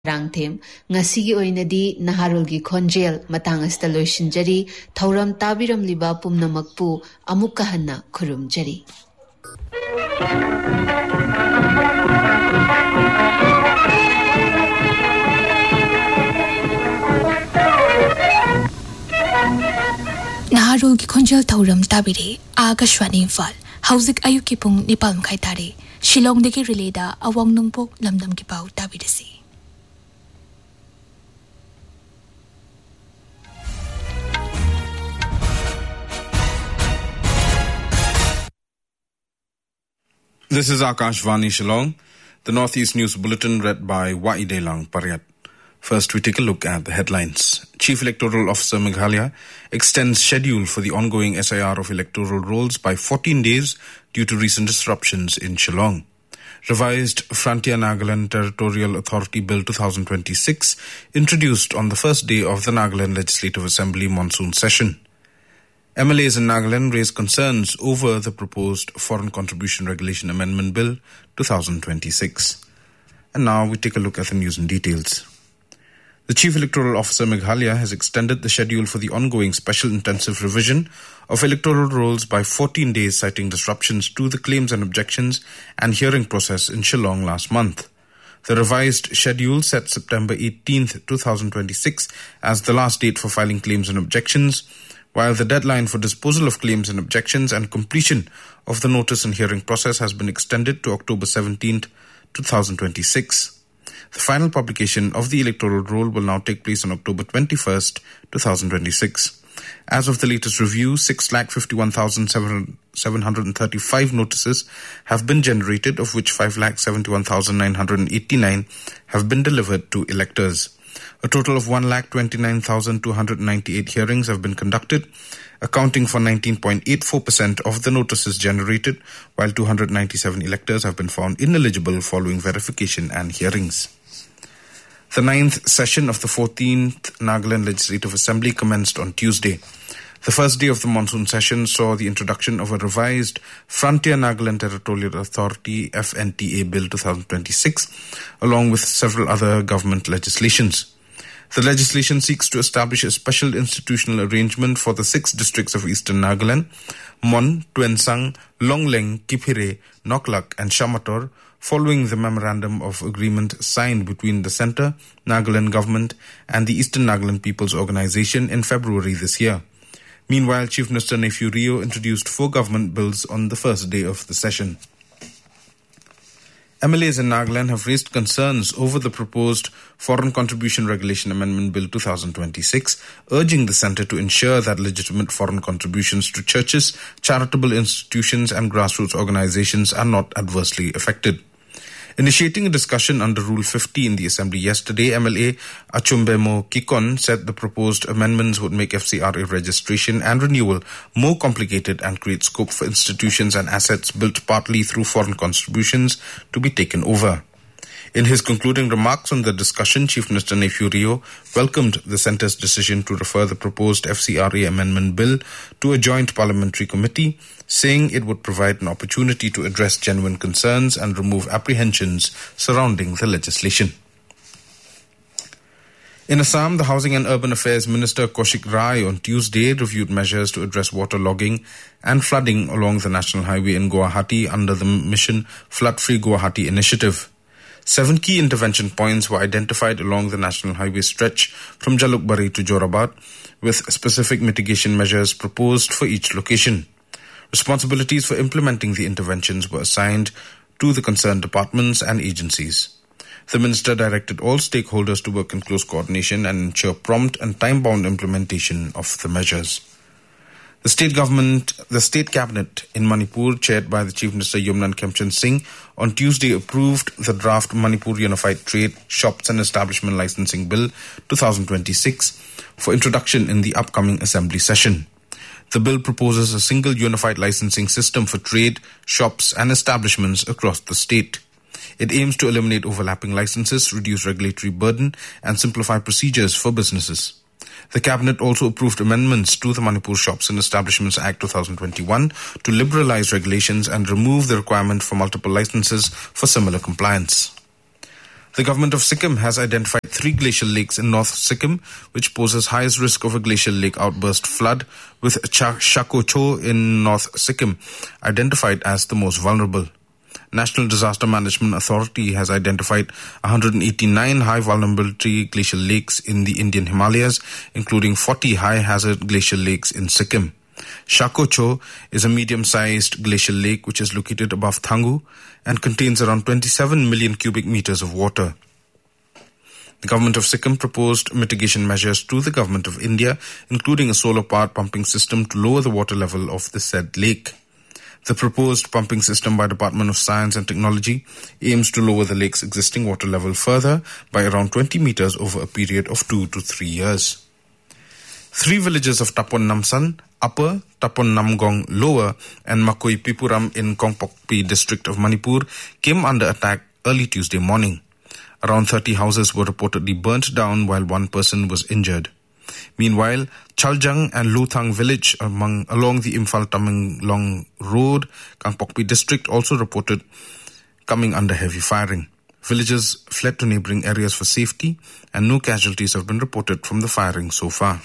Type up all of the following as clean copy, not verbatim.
Rangthem, Ngasigi Oinadi, Naharulgi Konjel, Matangas Loishinjari, Tauram Tabiram Liba Pumnamakpu, Amukahana Kurum Jari. Naharulgi Konjel Tauram Tabiri, Agashwani Fal, Hauzik Ayukipung Nipalm Kaitari, Shillong Deki Releda, Awang Nungpok, Lamdam Kipau Tabirisi. This is Akashvani Shillong, the Northeast News Bulletin read by Waidelang Pariat. First, we take a look at the headlines. Chief Electoral Officer Meghalaya extends schedule for the ongoing SIR of electoral rolls by 14 days due to recent disruptions in Shillong. Revised Frontier Nagaland Territorial Authority Bill 2026 introduced on the first day of the Nagaland Legislative Assembly monsoon session. MLAs in Nagaland raised concerns over the proposed Foreign Contribution Regulation Amendment Bill 2026. And now we take a look at the news in details. The Chief Electoral Officer Meghalaya has extended the schedule for the ongoing special intensive revision of electoral rolls by 14 days, citing disruptions to the claims and objections and hearing process in Shillong last month. The revised schedule set September 18th, 2026 as the last date for filing claims and objections, while the deadline for disposal of claims and objections and completion of the notice and hearing process has been extended to October 17th, 2026. The final publication of the electoral roll will now take place on October 21st, 2026. As of the latest review, 651,735 notices have been generated, of which 571,989 have been delivered to electors. A total of 129,298 hearings have been conducted, accounting for 19.84% of the notices generated, while 297 electors have been found ineligible following verification and hearings. The 9th session of the 14th Nagaland Legislative Assembly commenced on Tuesday. The first day of the monsoon session saw the introduction of a revised Frontier Nagaland Territorial Authority FNTA Bill 2026, along with several other government legislations. The legislation seeks to establish a special institutional arrangement for the 6 districts of Eastern Nagaland, Mon, Tuensang, Longleng, Kipire, Noklak and Shamator, following the Memorandum of Agreement signed between the Centre, Nagaland Government and the Eastern Nagaland People's Organisation in February this year. Meanwhile, Chief Minister Nephew Rio introduced 4 government bills on the first day of the session. MLAs in Nagaland have raised concerns over the proposed Foreign Contribution Regulation Amendment Bill 2026, urging the centre to ensure that legitimate foreign contributions to churches, charitable institutions and grassroots organisations are not adversely affected. Initiating a discussion under Rule 50 in the Assembly yesterday, MLA Achumbemo Kikon said the proposed amendments would make FCRA registration and renewal more complicated and create scope for institutions and assets built partly through foreign contributions to be taken over. In his concluding remarks on the discussion, Chief Minister Nephew Rio welcomed the Centre's decision to refer the proposed FCRA amendment bill to a joint parliamentary committee, saying it would provide an opportunity to address genuine concerns and remove apprehensions surrounding the legislation. In Assam, the Housing and Urban Affairs Minister Kaushik Rai on Tuesday reviewed measures to address waterlogging and flooding along the national highway in Guwahati under the Mission Flood-Free Guwahati initiative. 7 key intervention points were identified along the national highway stretch from Jalukbari to Jorabad, with specific mitigation measures proposed for each location. Responsibilities for implementing the interventions were assigned to the concerned departments and agencies. The minister directed all stakeholders to work in close coordination and ensure prompt and time-bound implementation of the measures. The state cabinet in Manipur, chaired by the Chief Minister Yumnan Khemchand Singh, on Tuesday approved the draft Manipur Unified Trade, Shops and Establishment Licensing Bill 2026 for introduction in the upcoming Assembly session. The bill proposes a single unified licensing system for trade, shops and establishments across the state. It aims to eliminate overlapping licenses, reduce regulatory burden and simplify procedures for businesses. The Cabinet also approved amendments to the Manipur Shops and Establishments Act 2021 to liberalize regulations and remove the requirement for multiple licenses for similar compliance. The government of Sikkim has identified 3 glacial lakes in North Sikkim, which poses highest risk of a glacial lake outburst flood, with Shako Cho in North Sikkim identified as the most vulnerable. National Disaster Management Authority has identified 189 high vulnerability glacial lakes in the Indian Himalayas, including 40 high hazard glacial lakes in Sikkim. Shako Cho is a medium-sized glacial lake which is located above Thangu and contains around 27 million cubic meters of water. The government of Sikkim proposed mitigation measures to the government of India, including a solar-powered pumping system to lower the water level of the said lake. The proposed pumping system by Department of Science and Technology aims to lower the lake's existing water level further by around 20 meters over a period of 2 to 3 years. 3 villages of Tapon Namsan, Upper, Tapon Namgong Lower and Makoi Pipuram in Kongpokpi district of Manipur came under attack early Tuesday morning. Around 30 houses were reportedly burnt down while 1 person was injured. Meanwhile, Chaljang and Luthang village along the Imphal-Tamenglong Road, Kangpokpi district also reported coming under heavy firing. Villagers fled to neighboring areas for safety and no casualties have been reported from the firing so far.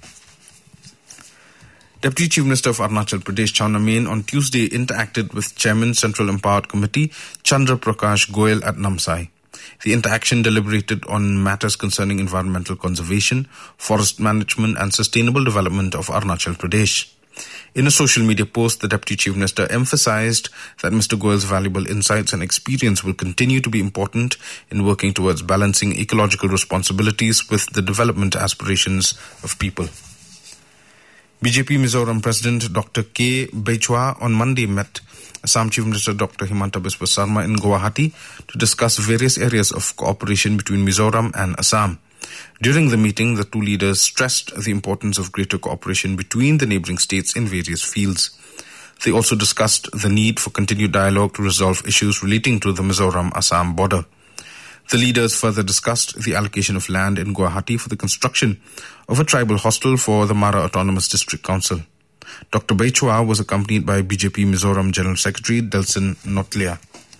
Deputy Chief Minister of Arunachal Pradesh, Chawna Main, on Tuesday interacted with Chairman Central Empowered Committee Chandra Prakash Goyal at Namsai. The interaction deliberated on matters concerning environmental conservation, forest management and sustainable development of Arunachal Pradesh. In a social media post, the Deputy Chief Minister emphasized that Mr. Goyal's valuable insights and experience will continue to be important in working towards balancing ecological responsibilities with the development aspirations of people. BJP Mizoram President Dr. K. Bechwa on Monday met Assam Chief Minister Dr. Himanta Biswa Sarma in Guwahati to discuss various areas of cooperation between Mizoram and Assam. During the meeting, the two leaders stressed the importance of greater cooperation between the neighbouring states in various fields. They also discussed the need for continued dialogue to resolve issues relating to the Mizoram-Assam border. The leaders further discussed the allocation of land in Guwahati for the construction of a tribal hostel for the Mara Autonomous District Council. Dr. Bechwa was accompanied by BJP Mizoram General Secretary Delson Notlia.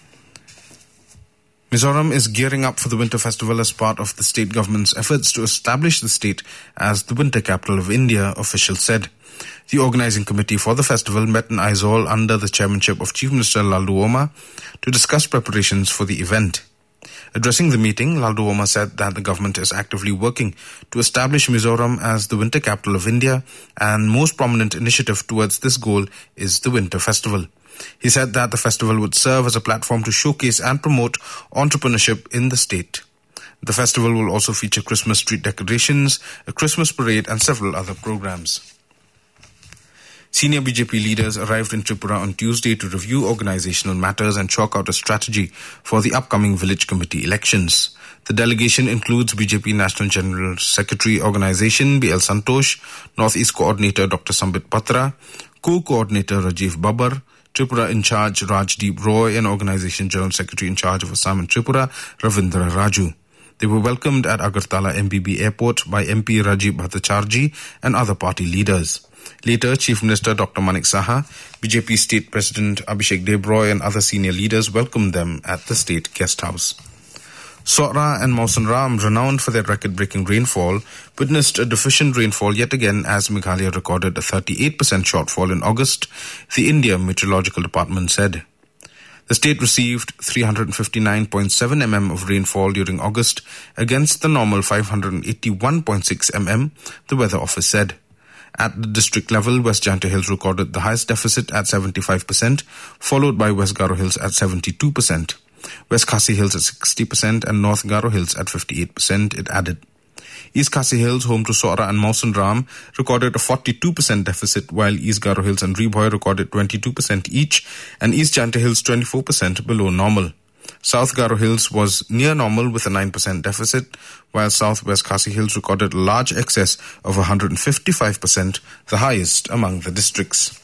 Mizoram is gearing up for the Winter Festival as part of the state government's efforts to establish the state as the winter capital of India, officials said. The organizing committee for the festival met in Aizawl under the chairmanship of Chief Minister Laldu Oma to discuss preparations for the event. Addressing the meeting, Laldu Oma said that the government is actively working to establish Mizoram as the winter capital of India, and most prominent initiative towards this goal is the Winter Festival. He said that the festival would serve as a platform to showcase and promote entrepreneurship in the state. The festival will also feature Christmas street decorations, a Christmas parade and several other programs. Senior BJP leaders arrived in Tripura on Tuesday to review organizational matters and chalk out a strategy for the upcoming village committee elections. The delegation includes BJP National General Secretary Organization BL Santosh, Northeast Coordinator Dr. Sambit Patra, Co-Coordinator Rajiv Babbar, Tripura in charge Rajdeep Roy and Organization General Secretary in charge of Assam and Tripura Ravindra Raju. They were welcomed at Agartala MBB Airport by MP Rajiv Bhattacharjee and other party leaders. Later, Chief Minister Dr. Manik Saha, BJP State President Abhishek Debroy and other senior leaders welcomed them at the State Guest House. Sora and Mawson Ram, renowned for their record-breaking rainfall, witnessed a deficient rainfall yet again as Meghalaya recorded a 38% shortfall in August, the India Meteorological Department said. The state received 359.7 mm of rainfall during August against the normal 581.6 mm, the Weather Office said. At the district level, West Janta Hills recorded the highest deficit at 75%, followed by West Garo Hills at 72%. West Khasi Hills at 60% and North Garo Hills at 58%, it added. East Khasi Hills, home to Sora and Mawson Ram, recorded a 42% deficit, while East Garo Hills and Reboy recorded 22% each, and East Janta Hills 24% below normal. South Garo Hills was near normal with a 9% deficit, while Southwest Khasi Hills recorded a large excess of 155%, the highest among the districts.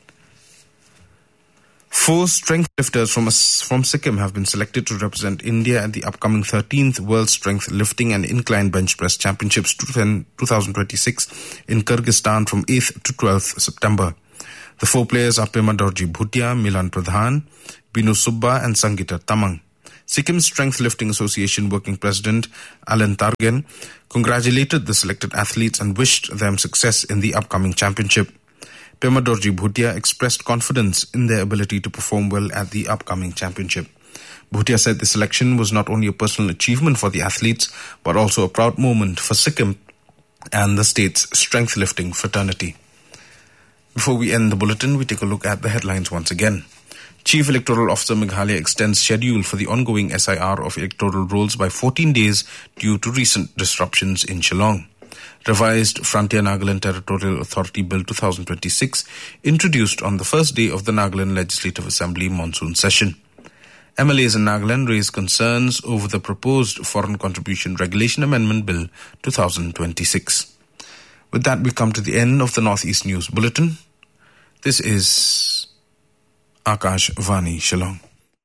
4 strength lifters from Sikkim have been selected to represent India at the upcoming 13th World Strength Lifting and Incline Bench Press Championships 2026 in Kyrgyzstan from 8th to 12th September. The 4 players are Pema Dorji Bhutia, Milan Pradhan, Binu Subba and Sangita Tamang. Sikkim Strength Lifting Association Working President Alan Targen congratulated the selected athletes and wished them success in the upcoming championship. Pema Dorji Bhutia expressed confidence in their ability to perform well at the upcoming championship. Bhutia said the selection was not only a personal achievement for the athletes, but also a proud moment for Sikkim and the state's strength lifting fraternity. Before we end the bulletin, we take a look at the headlines once again. Chief Electoral Officer Meghalaya extends schedule for the ongoing SIR of electoral rolls by 14 days due to recent disruptions in Shillong. Revised Frontier Nagaland Territorial Authority Bill 2026 introduced on the first day of the Nagaland Legislative Assembly monsoon session. MLAs in Nagaland raised concerns over the proposed Foreign Contribution Regulation Amendment Bill 2026. With that, we come to the end of the Northeast News Bulletin. This is Akash Vani Shillong.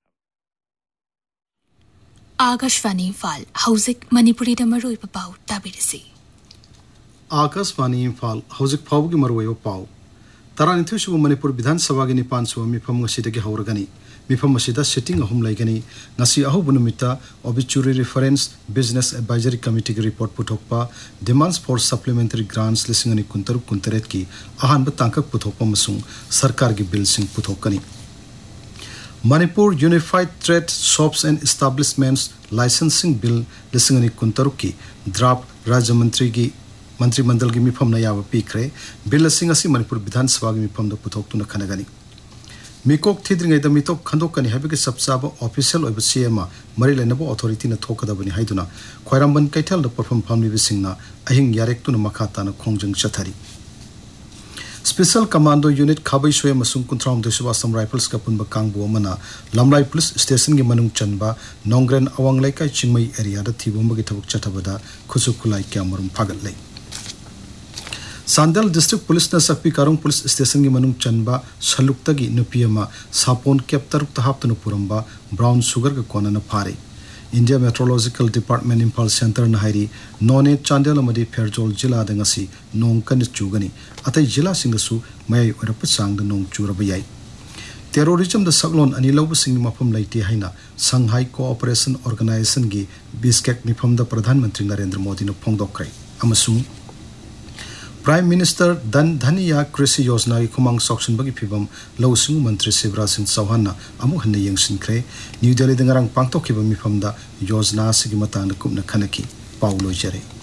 Akash Vani Imphal, Hauzik Manipuri da Maroi Pau Tabirisi. Akash Vani Imphal, Hauzik Paugi Maroi Pau. Taranithu Manipur Bidhan Savagini Pansu Mipam Sitaki Hauragani. Mifam Masida sitting a home like any Nasi Ahubunumita, obituary reference, business advisory committee report putokpa, demands for supplementary grants listening ani kuntaru kuntaretki, ahan batanka putokpa masung, sarkargi bill sing putokani. Manipur Unified Trade Shops and Establishments Licensing Bill listening ani kuntaruki, draft Rajamantri gi Mantri Mandal gi mifam nayava pikre, bill listening asi Manipur Bidhan Savagi mifam da putok to na kanagani. Mikok Tidring the Mitok Kandok and Habik Subsaba official of CMA, Marilanabo authority na Tokadabani Haiduna, Quairamban Kaitel the perform family visingna, Ahing Yarek to Makatana Kongjang Chatari. Special Commando Unit Kabai Shwe Masung Kuntram Deshwa some rifles Kapun Bakang Bomana, Lamlai Police Station Gimanung Chanba, Nongren Awang Lake Chingmai area, the Tibumbagitabuk Chatabada, Kusukulai Kamarum Pagalay. Sandal District Police na Sakpi Karong Police Station gi manung chanba salukta gi nupiama sapon captor tahap tanu puramba brown sugar ga kona na phare. India Meteorological Department Impulse Center na hairi none Chandel amadi Fairjol jila da ngasi nong kan chugani atai jila singasu mai orap sang da nong churaba yai. Terrorism da saglon ani law sing mafam laiti haina Shanghai Cooperation Organization gi Bishkek mifam da Pradhan Mantri Narendra Modi no phongdokrai amasung Prime Minister Dan Dhaniya Krishi Yojana ki khumang sokshin bagi phibam Lausung Mantri Shivraj Singh Chauhan na amuk hanne yengsinkhre New Delhi dangarang pangtok ki bami famda Yojana sigi matang na kupna khanaki Paulo Jare